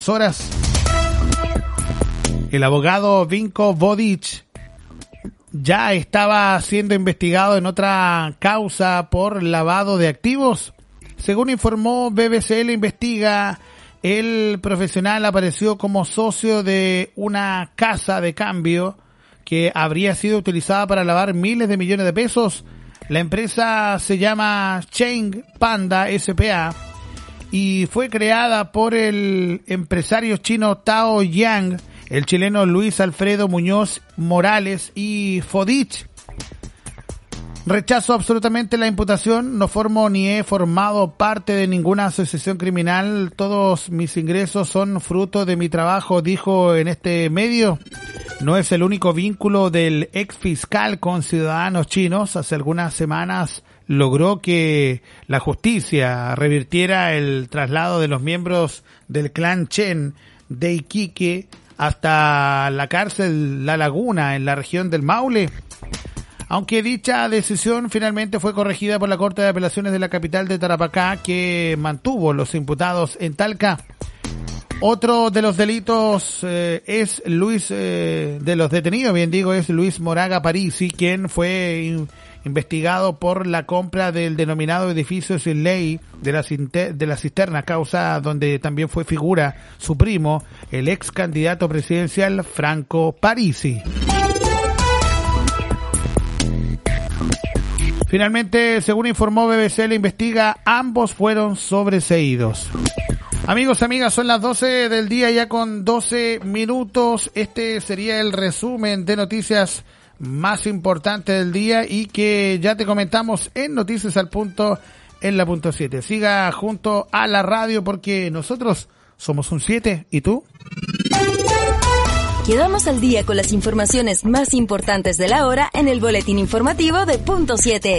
horas. El abogado Vinko Vodic ya estaba siendo investigado en otra causa por lavado de activos. Según informó BBC, le investiga. El profesional apareció como socio de una casa de cambio que habría sido utilizada para lavar miles de millones de pesos. La empresa se llama Cheng Panda S.p.A. y fue creada por el empresario chino Tao Yang, el chileno Luis Alfredo Muñoz Morales y Vodic. Rechazo absolutamente la imputación, no formo ni he formado parte de ninguna asociación criminal, todos mis ingresos son fruto de mi trabajo, dijo en este medio. No es el único vínculo del ex fiscal con ciudadanos chinos. Hace algunas semanas logró que la justicia revirtiera el traslado de los miembros del clan Chen de Iquique hasta la cárcel La Laguna en la región del Maule. Aunque dicha decisión finalmente fue corregida por la Corte de Apelaciones de la capital de Tarapacá, que mantuvo los imputados en Talca. Otro de los delitos es de los detenidos, es Luis Moraga Parisi, quien fue investigado por la compra del denominado edificio sin ley de la cisterna, causa donde también fue figura su primo, el ex candidato presidencial Franco Parisi. Finalmente, según informó BBC, la investiga, ambos fueron sobreseídos. Amigos, amigas, son las 12 del día ya con 12 minutos. Este sería el resumen de noticias más importantes del día y que ya te comentamos en Noticias al Punto en la punto 7. Siga junto a la radio porque nosotros somos un 7. ¿Y tú? Quedamos al día con las informaciones más importantes de la hora en el boletín informativo de Punto 7.